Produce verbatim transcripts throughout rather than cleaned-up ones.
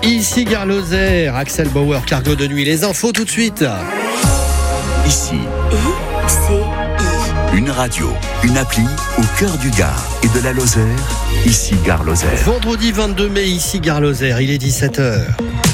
Ici Gare Lozère, Axel Bauer, cargo de nuit. Les infos tout de suite. Ici, I C I. une radio, une appli au cœur du Gard et de la Lozère. Ici Gare Lozère. Vendredi vingt-deux mai, ici Gare Lozère, il est dix-sept heures.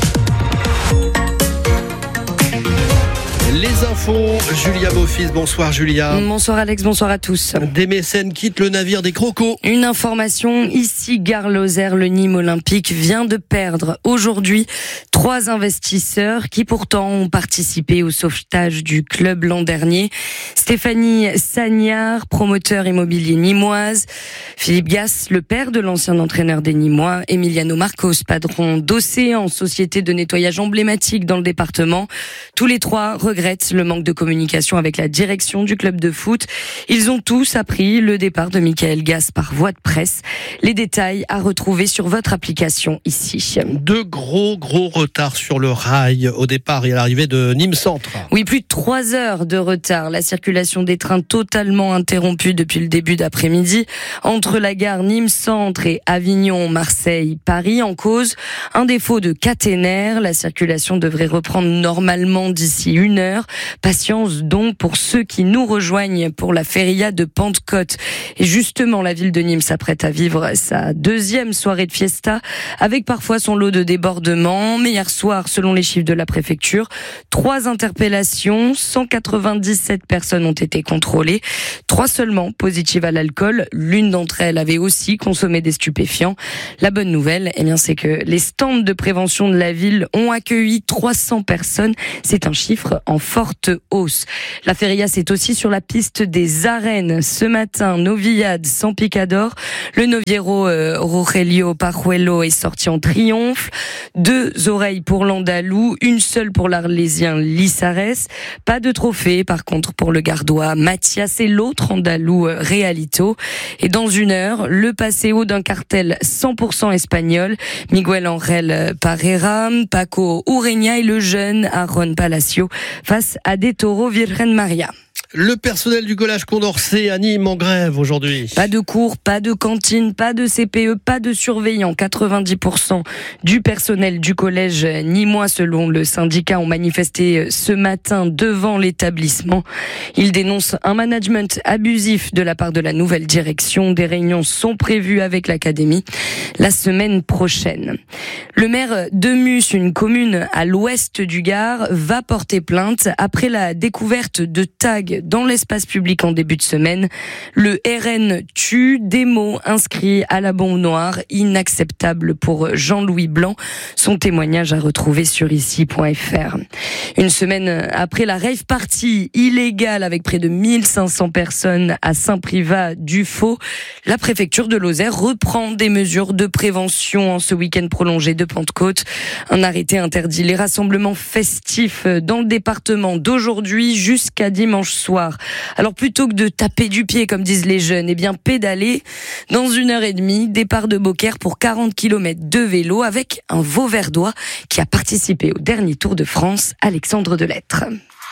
Les infos, Julia Beaufils, bonsoir Julia. Bonsoir Alex, bonsoir à tous. Des mécènes quittent le navire des Crocos. Une information, ici Gare Lozère, le Nîmes Olympique vient de perdre aujourd'hui trois investisseurs qui pourtant ont participé au sauvetage du club l'an dernier. Stéphanie Sagnard, promoteur immobilier nîmoise, Philippe Gass, le père de l'ancien entraîneur des Nîmois, Emiliano Marcos, patron d'Océan, société de nettoyage emblématique dans le département. Tous les trois regrettent le manque de communication avec la direction du club de foot. Ils ont tous appris le départ de Michael Gass par voie de presse. Les détails à retrouver sur votre application ici. Deux gros gros retards sur le rail au départ et à l'arrivée de Nîmes Centre. Oui, plus de trois heures de retard. La circulation des trains totalement interrompue depuis le début d'après-midi entre la gare Nîmes Centre et Avignon, Marseille, Paris. En cause, un défaut de caténaire. La circulation devrait reprendre normalement d'ici une heure. Patience donc pour ceux qui nous rejoignent pour la feria de Pentecôte. Et justement, la ville de Nîmes s'apprête à vivre sa deuxième soirée de fiesta avec parfois son lot de débordements. Mais hier soir, selon les chiffres de la préfecture, trois interpellations, cent quatre-vingt-dix-sept personnes ont été contrôlées, trois seulement positives à l'alcool. L'une d'entre elles avait aussi consommé des stupéfiants. La bonne nouvelle, eh bien, c'est que les stands de prévention de la ville ont accueilli trois cents personnes. C'est un chiffre en forte hausse. La feria, c'est aussi sur la piste des arènes. Ce matin, Novillade sans Picador. Le Noviero euh, Rogelio Pajuelo est sorti en triomphe. Deux oreilles pour l'Andalou, une seule pour l'Arlésien Lissarès. Pas de trophée, par contre, pour le Gardois Mathias et l'autre Andalou euh, Realito. Et dans une heure, le passéo d'un cartel cent pour cent espagnol. Miguel Angel Parera, Paco Ureña et le jeune Aaron Palacio face à des taureaux Virgen Maria. Le personnel du collège Condorcet à Nîmes en grève aujourd'hui. Pas de cours, pas de cantine, pas de C P E, pas de surveillants. quatre-vingt-dix pour cent du personnel du collège nîmois, selon le syndicat, ont manifesté ce matin devant l'établissement. Ils dénoncent un management abusif de la part de la nouvelle direction. Des réunions sont prévues avec l'académie la semaine prochaine. Le maire de Mus, une commune à l'ouest du Gard, va porter plainte après la découverte de tags dans l'espace public en début de semaine. Le R N tue, des mots inscrits à la bombe noire, inacceptable pour Jean-Louis Blanc. Son témoignage à retrouver sur ici point f r. Une semaine après la rave party illégale avec près de mille cinq cents personnes à Saint-Privat-du-Faux, la préfecture de Lozère reprend des mesures de prévention en ce week-end prolongé de Pentecôte. Un arrêté interdit les rassemblements festifs dans le département d'aujourd'hui jusqu'à dimanche soir. Alors plutôt que de taper du pied comme disent les jeunes, eh bien pédaler dans une heure et demie, départ de Beaucaire pour quarante kilomètres de vélo avec un Vauverdois qui a participé au dernier Tour de France, Alexandre Delettre.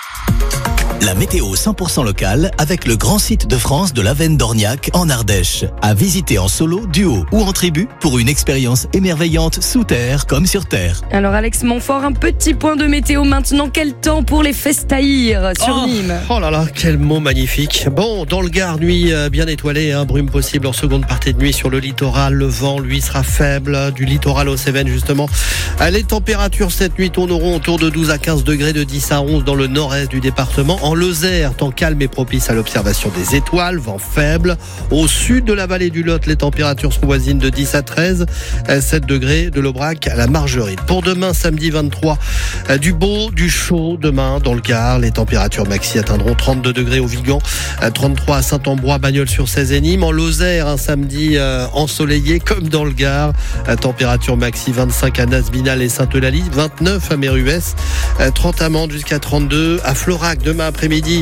La météo cent pour cent locale avec le grand site de France de l'Avenne d'Orniac en Ardèche. À visiter en solo, duo ou en tribu pour une expérience émerveillante sous terre comme sur terre. Alors Alex Montfort, un petit point de météo maintenant. Quel temps pour les festaïrs sur oh, Nîmes? Oh là là, quel mot magnifique. Bon, dans le Gard, nuit euh, bien étoilée, hein, brume possible en seconde partie de nuit sur le littoral. Le vent, lui, sera faible du littoral aux Cévennes justement. Les températures cette nuit tourneront autour de douze à quinze degrés, de dix à onze dans le nord-est du département. En Lozère, temps calme et propice à l'observation des étoiles, vent faible. Au sud de la vallée du Lot, les températures sont voisines de dix à treize, sept degrés de l'Aubrac à la Margeride. Pour demain, samedi vingt-trois, du beau, du chaud demain dans le Gard. Les températures maxi atteindront trente-deux degrés au Vigan, trente-trois à Saint-Ambrois, Bagnols-sur-Cèze et Nîmes. En Lozère, un samedi euh, ensoleillé comme dans le Gard. Température maxi vingt-cinq à Nasbinal et Sainte-Eulalie, vingt-neuf à Méruès, trente à Mende jusqu'à trente-deux à Florac demain après-midi.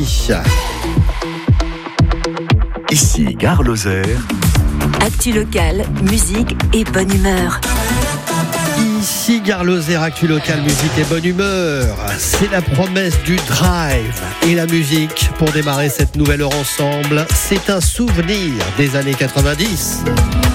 Ici Gare Lozère. Actu locale, musique et bonne humeur. Ici Gare Lozère, actu local, musique et bonne humeur. C'est la promesse du drive et la musique pour démarrer cette nouvelle heure ensemble. C'est un souvenir des années quatre-vingt-dix.